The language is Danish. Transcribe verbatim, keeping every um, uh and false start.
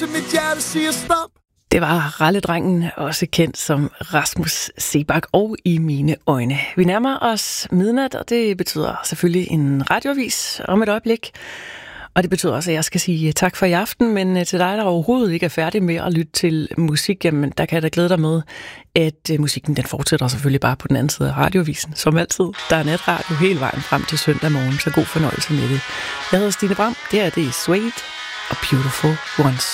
Mit hjerte siger stop. Det var Ralledrengen, også kendt som Rasmus Seebach, og I mine øjne. Vi nærmer os midnat, og det betyder selvfølgelig en radioavis om et øjeblik. Og det betyder også, at jeg skal sige tak for i aften, men til dig, der overhovedet ikke er færdig med at lytte til musik, jamen der kan jeg da glæde dig med, at musikken den fortsætter selvfølgelig bare på den anden side af radiovisen. Som altid, der er natradio hele vejen frem til søndag morgen, så god fornøjelse med det. Jeg hedder Stine Bram, det er det Sweet og Beautiful Ones.